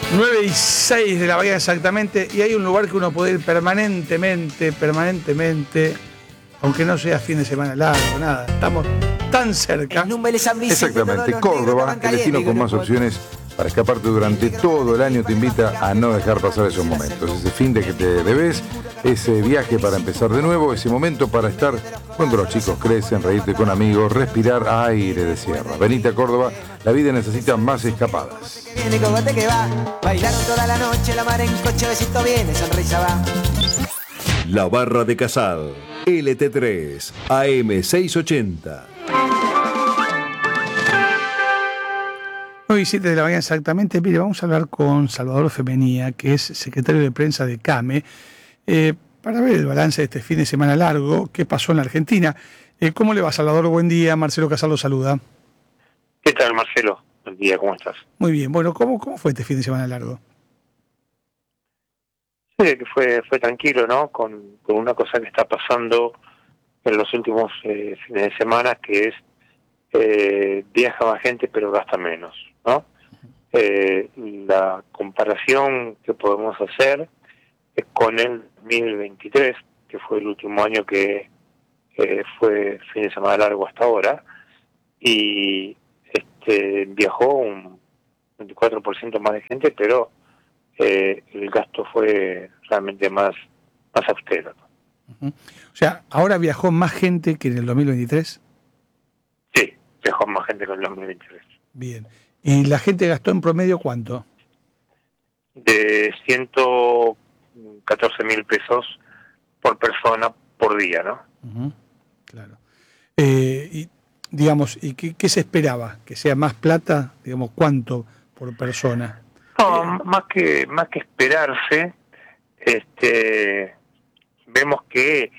9:06 de la mañana exactamente, y hay un lugar que uno puede ir permanentemente, aunque no sea fin de semana largo, nada, estamos tan cerca. Exactamente, Córdoba, el destino con más opciones para escaparte durante todo el año, te invita a no dejar pasar esos momentos, ese fin de que te debes, ese viaje para empezar de nuevo, ese momento para estar cuando los chicos crecen, reírte con amigos, respirar aire de sierra. Venite a Córdoba, la vida necesita más escapadas. La Barra de Casal, LT3, AM680. 9:07 de la mañana exactamente. Mire, vamos a hablar con Salvador Femenía, que es secretario de prensa de CAME, para ver el balance de este fin de semana largo, qué pasó en la Argentina. ¿Cómo le va, Salvador? Buen día, Marcelo Casal lo saluda. ¿Qué tal, Marcelo? Buen día, ¿cómo estás? Muy bien, bueno, ¿cómo fue este fin de semana largo? Sí, que fue tranquilo, ¿no? Con una cosa que está pasando en los últimos fines de semana, que es viaja más gente pero gasta menos, ¿no? La comparación que podemos hacer es con el 2023, que fue el último año que fue fin de semana largo hasta ahora, y viajó un 24% más de gente, pero el gasto fue realmente más austero. Uh-huh. O sea, ¿ahora viajó más gente que en el 2023? Sí, viajó más gente que en el 2023. Bien. ¿Y la gente gastó en promedio cuánto? De 114.000 pesos por persona por día, ¿no? Uh-huh. Claro. Y digamos, ¿y qué se esperaba? ¿Que sea más plata? Digamos, ¿cuánto por persona? No, más que esperarse, vemos que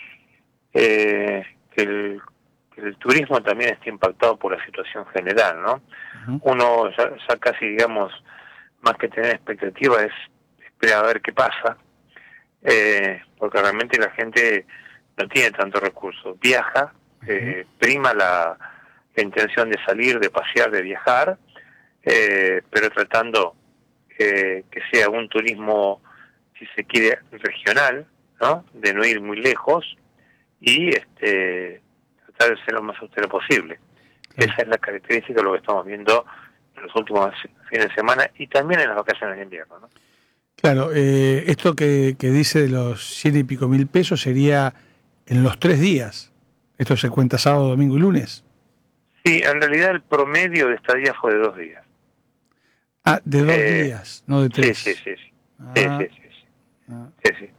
el turismo también está impactado por la situación general, ¿no? Uh-huh. Uno ya casi, digamos, más que tener expectativa, es esperar a ver qué pasa, porque realmente la gente no tiene tantos recursos. Viaja, prima la intención de salir, de pasear, de viajar, pero tratando que sea un turismo, si se quiere, regional, ¿no? De no ir muy lejos y tratar de ser lo más austero posible. Esa es la característica de lo que estamos viendo en los últimos fines de semana y también en las vacaciones de invierno, ¿no? Claro, esto que dice de los 100 y pico mil pesos sería en los 3 días. ¿Esto se cuenta sábado, domingo y lunes? Sí, en realidad el promedio de estadía fue de 2 días. Ah, de 2 días, no de 3. Sí. Ah. Sí.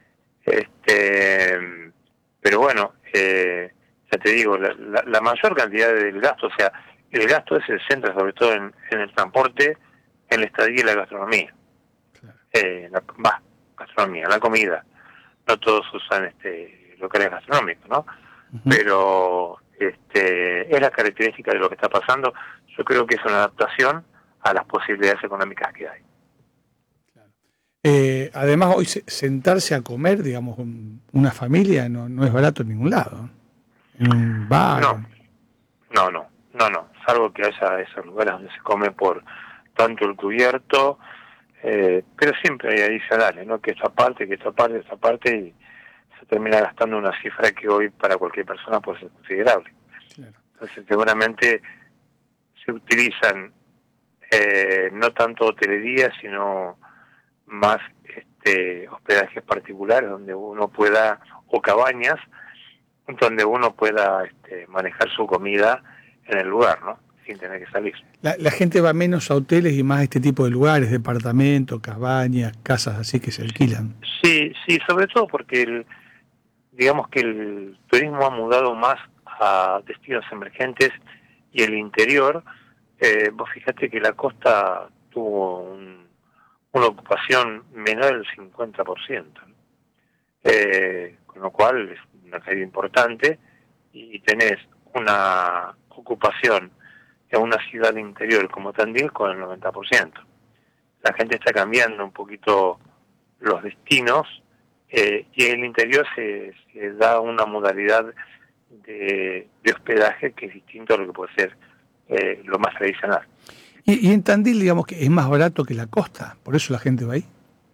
Pero bueno, ya te digo, la mayor cantidad del gasto, o sea, el gasto se centra sobre todo en el transporte, en la estadía y la gastronomía. Claro. Gastronomía, la comida. No todos usan locales gastronómicos, ¿no? Uh-huh. Pero es la característica de lo que está pasando. Yo creo que es una adaptación a las posibilidades económicas que hay. Además, hoy sentarse a comer, digamos, con una familia no es barato en ningún lado. En un bar. No. Salvo que haya esos lugares donde se come por tanto el cubierto, pero siempre hay adicionales, ¿no? Que esta parte, y se termina gastando una cifra que hoy para cualquier persona puede ser considerable. Claro. Entonces, seguramente se utilizan no tanto hotelería, sino más hospedajes particulares donde uno pueda, o cabañas donde uno pueda manejar su comida en el lugar, ¿no? Sin tener que salir. La gente va menos a hoteles y más a este tipo de lugares, departamentos, cabañas, casas así que se alquilan. Sí, sobre todo porque digamos que el turismo ha mudado más a destinos emergentes y el interior. Vos fíjate que la costa tuvo una ocupación menor del 50%, ¿no? Con lo cual es una caída importante y tenés una ocupación en una ciudad interior como Tandil con el 90%. La gente está cambiando un poquito los destinos y en el interior se da una modalidad de hospedaje que es distinto a lo que puede ser lo más tradicional. Y en Tandil, digamos que es más barato que la costa, por eso la gente va ahí.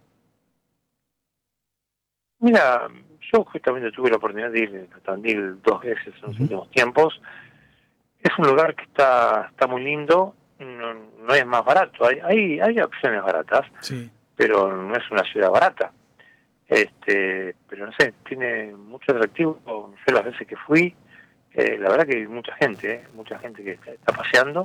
Mira, yo justamente tuve la oportunidad de ir a Tandil 2 veces en los últimos tiempos. Es un lugar que está muy lindo, no es más barato, hay opciones baratas, Sí. pero no es una ciudad barata. Pero no sé, tiene mucho atractivo. Yo las veces que fui, la verdad que hay mucha gente que está paseando.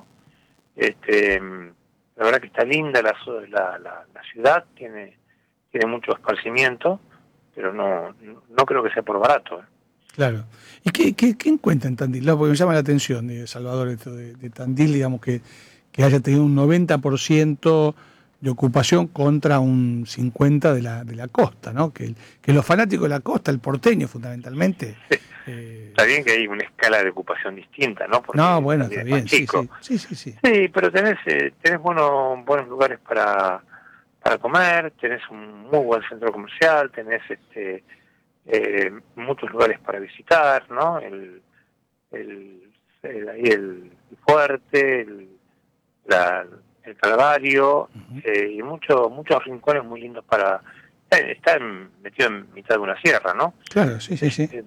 La verdad que está linda la ciudad, tiene mucho esparcimiento, pero no creo que sea por barato. Claro. ¿Y qué encuentra en Tandil? No, porque me llama la atención, Salvador, esto de Tandil, digamos que haya tenido un 90% de ocupación contra un 50% de la costa, ¿no? Que los fanáticos de la costa, el porteño fundamentalmente. Está bien que hay una escala de ocupación distinta, ¿no? Porque No, bueno, está bien, sí. Sí, pero tenés buenos lugares para comer, tenés un muy buen centro comercial, tenés muchos lugares para visitar, ¿no? Ahí el fuerte, el Calvario, y muchos rincones muy lindos para estar metido en mitad de una sierra, ¿no? Claro, sí.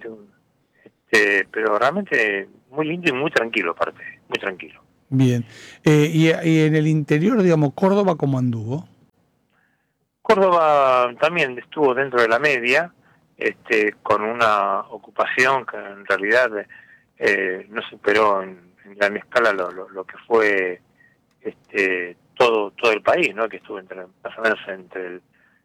Pero realmente muy lindo y muy tranquilo, aparte, muy tranquilo. Bien. Y en el interior, digamos, Córdoba, ¿cómo anduvo? Córdoba también estuvo dentro de la media, con una ocupación que en realidad no superó en gran escala lo que fue todo el país, ¿no? Que estuvo más o menos entre el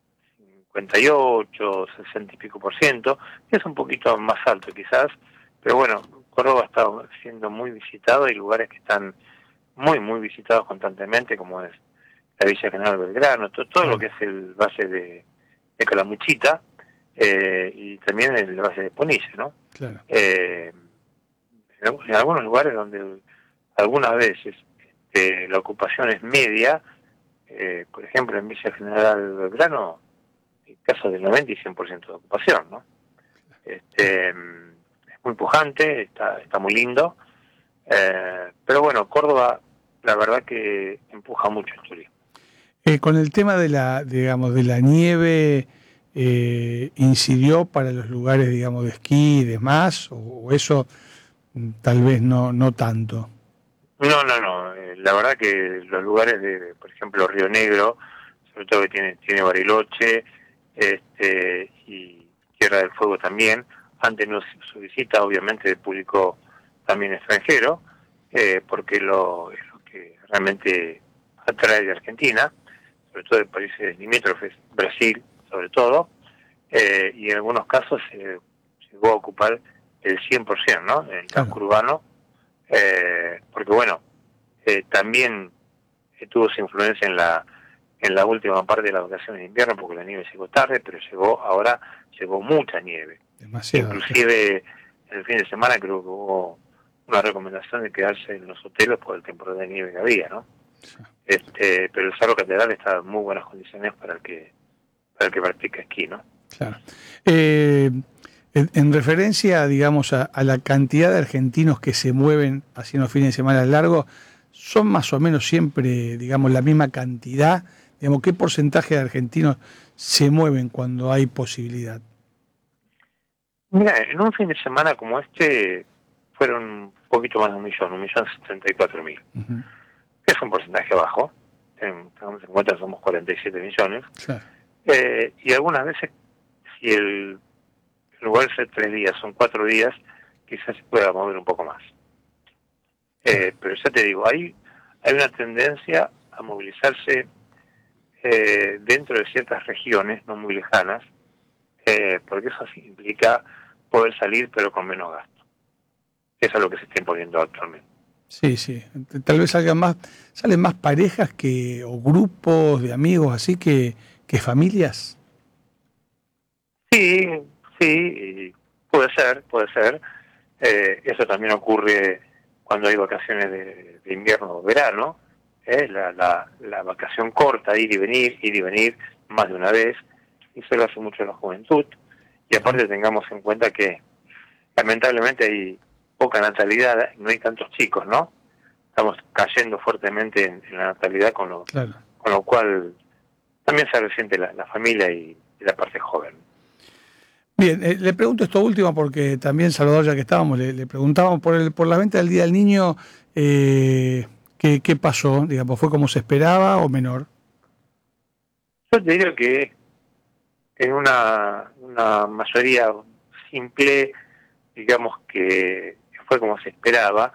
58, 60 y pico %, que es un poquito más alto quizás, pero bueno, Córdoba está siendo muy visitado, hay lugares que están muy visitados constantemente, como es la Villa General Belgrano, todo lo que es el valle de Calamuchita, y también el valle de Punilla, ¿no? Claro. En algunos lugares donde algunas veces la ocupación es media, por ejemplo en Villa General Belgrano, hay casos del 90 y 100% de ocupación, ¿no? Es muy pujante, está muy lindo, pero bueno, Córdoba la verdad que empuja mucho el turismo. Con el tema de la nieve, ¿incidió para los lugares, digamos, de esquí y demás? ¿O eso tal vez no tanto? No. La verdad que los lugares por ejemplo, Río Negro, sobre todo que tiene Bariloche, y Tierra del Fuego también, han tenido su visita, obviamente, de público también extranjero, porque es lo que realmente atrae de Argentina, sobre todo de países limítrofes, Brasil sobre todo, y en algunos casos llegó a ocupar el 100%, ¿no? En el casco urbano, porque bueno, también tuvo su influencia en la última parte de las vacaciones de invierno, porque la nieve llegó tarde, pero llegó mucha nieve. Demasiado. Inclusive el fin de semana creo que hubo una recomendación de quedarse en los hoteles por el temporal de nieve que había, ¿no? Sí. Pero el Cerro Catedral está en muy buenas condiciones para el que practica esquí, ¿no? Claro. En referencia, digamos, a la cantidad de argentinos que se mueven haciendo fines de semana largos, ¿son más o menos siempre, digamos, la misma cantidad? Digamos, ¿qué porcentaje de argentinos se mueven cuando hay posibilidad? Mira, en un fin de semana como este fueron un poquito más de 1.074.000. Uh-huh. Que es un porcentaje bajo. Tengamos en cuenta que somos 47 millones. Claro. Y algunas veces, si en lugar de ser 3 días, son 4 días, quizás se pueda mover un poco más. Pero ya te digo, hay una tendencia a movilizarse dentro de ciertas regiones, no muy lejanas, porque eso sí implica poder salir pero con menos gasto. Eso es lo que se está imponiendo actualmente. Sí. Tal vez salen más parejas o grupos de amigos así que familias. Sí, puede ser. Eso también ocurre cuando hay vacaciones de invierno o verano. La vacación corta, ir y venir más de una vez, y eso lo hace mucho en la juventud. Y aparte tengamos en cuenta que lamentablemente hay poca natalidad, no hay tantos chicos, ¿no? estamos cayendo fuertemente en la natalidad, con lo cual también se resiente la familia y la parte joven. Bien, le pregunto esto último porque también, Salvador, ya que estábamos, le preguntábamos por la venta del Día del Niño, ¿qué pasó? Digamos, ¿fue como se esperaba o menor? Yo te diría que en una mayoría simple, digamos que fue como se esperaba,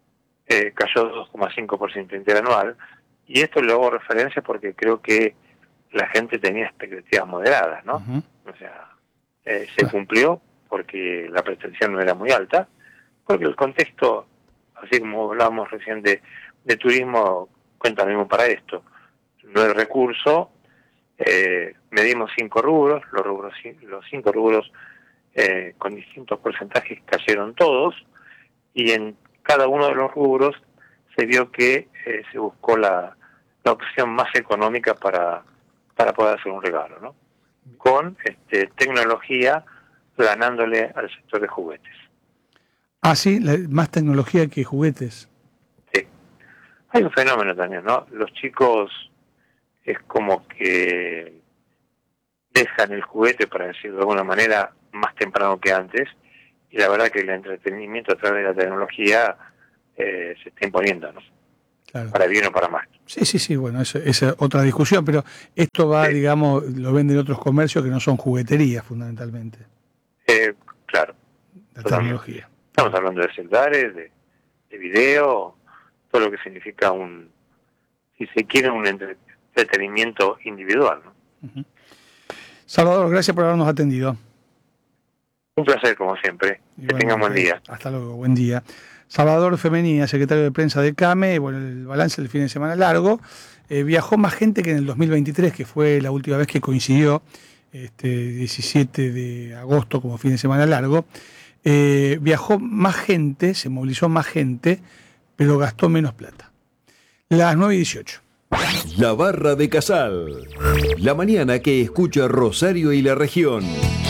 cayó 2,5% interanual, y esto le hago referencia porque creo que la gente tenía expectativas moderadas, ¿no? Uh-huh. O sea, se cumplió porque la pretensión no era muy alta, porque el contexto, así como hablábamos recién de turismo, cuenta mismo para esto. No hay recurso, medimos 5 rubros, los 5 rubros con distintos porcentajes cayeron todos, y en cada uno de los rubros se vio que se buscó la opción más económica para poder hacer un regalo, ¿no? Con tecnología ganándole al sector de juguetes. Ah, sí, más tecnología que juguetes. Sí. Hay un fenómeno también, ¿no? Los chicos es como que dejan el juguete, para decirlo de alguna manera, más temprano que antes, y la verdad que el entretenimiento a través de la tecnología se está imponiendo, ¿no? Claro. Para bien o para mal. Sí, bueno, esa es otra discusión, pero esto va, digamos, lo venden otros comercios que no son jugueterías, fundamentalmente. Claro. La tecnología. Estamos hablando de celulares, de video, todo lo que significa si se quiere, un entretenimiento individual, ¿no? Uh-huh. Salvador, gracias por habernos atendido. Un placer, como siempre. Que tengan buen día. Hasta luego, buen día. Salvador Femenía, secretario de prensa de CAME, bueno, el balance del fin de semana largo. Viajó más gente que en el 2023, que fue la última vez que coincidió, 17 de agosto como fin de semana largo. Viajó más gente, se movilizó más gente, pero gastó menos plata. Las 9:18. La Barra de Casal. La mañana que escucha Rosario y la región.